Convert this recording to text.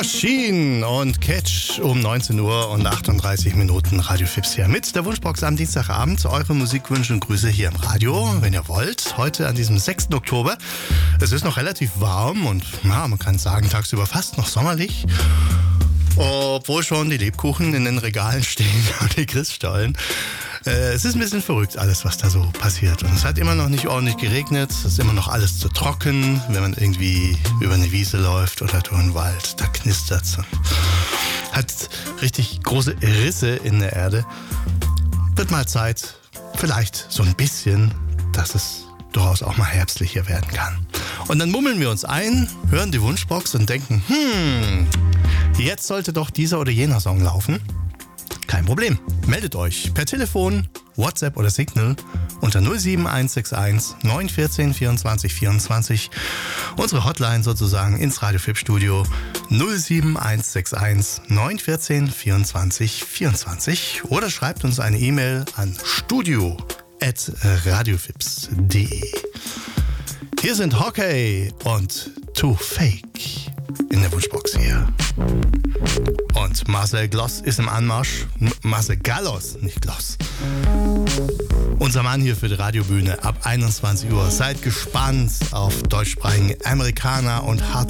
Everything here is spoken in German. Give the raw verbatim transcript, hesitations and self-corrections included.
Machine und Catch um neunzehn Uhr und achtunddreißig Minuten Radio Fips hier mit der Wunschbox am Dienstagabend. Eure Musikwünsche und Grüße hier im Radio, wenn ihr wollt. Heute an diesem sechsten Oktober. Es ist noch relativ warm und ja, man kann sagen, tagsüber fast noch sommerlich. Obwohl schon die Lebkuchen in den Regalen stehen und die Christstollen. Äh, es ist ein bisschen verrückt, alles, was da so passiert. Und es hat immer noch nicht ordentlich geregnet. Es ist immer noch alles zu trocken, wenn man irgendwie über eine Wiese läuft oder durch einen Wald. Da knistert es. Hat richtig große Risse in der Erde. Wird mal Zeit, vielleicht so ein bisschen, dass es durchaus auch mal herbstlicher werden kann. Und dann mummeln wir uns ein, hören die Wunschbox und denken, hm, jetzt sollte doch dieser oder jener Song laufen. Kein Problem. Meldet euch per Telefon, WhatsApp oder Signal unter null sieben eins sechs eins neun eins vier vierundzwanzig vierundzwanzig. Unsere Hotline sozusagen ins Radio Fips Studio null sieben eins sechs eins neun eins vier vierundzwanzig vierundzwanzig oder schreibt uns eine E-Mail an studio at radiofips punkt de. Hier sind Hockey und Too Fake in der Wunschbox hier. Und Marcel Gloss ist im Anmarsch. M- Marcel Gallos, nicht Gloss. Unser Mann hier für die Radiobühne ab einundzwanzig Uhr. Seid gespannt auf deutschsprachigen Amerikaner und Hard